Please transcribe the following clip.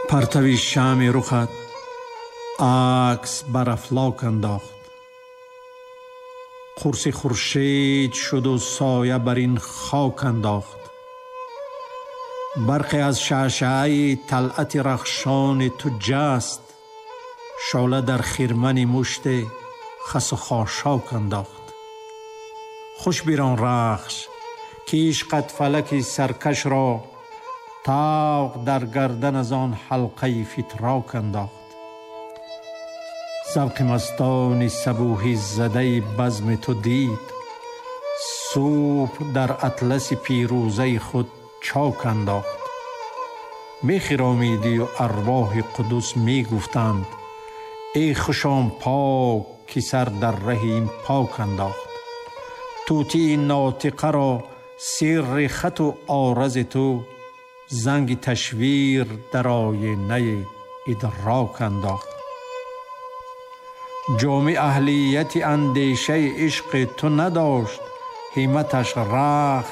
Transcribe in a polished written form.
پرتوی شمع رخت عکس بر افلاک انداخت. قرص خورشید شد و سایه بر این خاک انداخت. برقی از شعشعه طلعت رخشان تو جست، شعله در خرمن مشت خس و خاشاک انداخت. خوش بیران رخش که عشقت فلک سرکش را طوق در گردن از آن حلقه فتراک انداخت. ذوق مستان صبوحی زده بزم تو دید، صبح در اطلس پیروزه خود چاک انداخت. می خرامیدی و ارواح قدس می گفتند ای خوشام پاک که سر در ره این پاک انداخت. طوطی ناطقه را سر خط و عارض تو، زنگ تشویر در آینه ادراک انداخت. جام اهلیت اندیشه عشق تو نداشت، همتش رخت